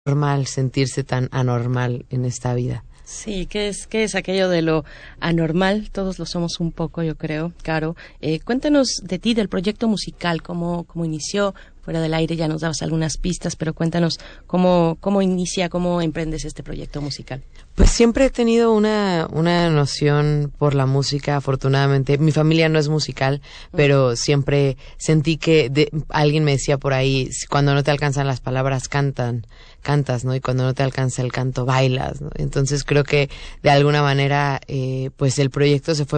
normal sentirse tan anormal en esta vida. Sí, ¿qué es aquello de lo anormal? Todos lo somos un poco, yo creo. Caro, cuéntanos de ti, del proyecto musical, cómo inició. Fuera del aire ya nos dabas algunas pistas, pero cuéntanos cómo inicia, cómo emprendes este proyecto musical. Pues siempre he tenido una noción por la música, afortunadamente. Mi familia no es musical, pero siempre sentí que alguien me decía por ahí, cuando no te alcanzan las palabras, cantas, ¿no? Y cuando no te alcanza el canto, bailas, ¿no? Entonces creo que de alguna manera, pues el proyecto se fue